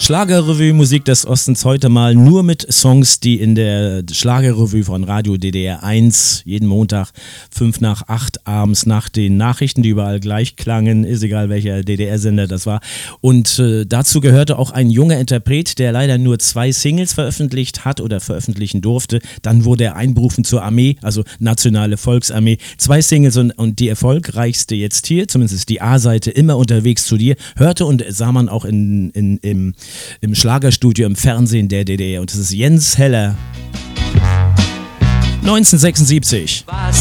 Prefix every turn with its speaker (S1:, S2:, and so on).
S1: Schlagerrevue Musik des Ostens heute mal nur mit Songs, die in der Schlagerrevue von Radio DDR 1 jeden Montag 5 nach 8 abends nach den Nachrichten, die überall gleich klangen, ist egal welcher DDR-Sender das war. Und dazu gehörte auch ein junger Interpret, der leider nur 2 Singles veröffentlicht hat oder veröffentlichen durfte. Dann wurde er einberufen zur Armee, also Nationale Volksarmee. 2 Singles und die erfolgreichste jetzt hier, zumindest die A-Seite, immer unterwegs zu dir, hörte und sah man auch im Schlagerstudio, im Fernsehen der DDR. Und das ist Jens Heller. 1976.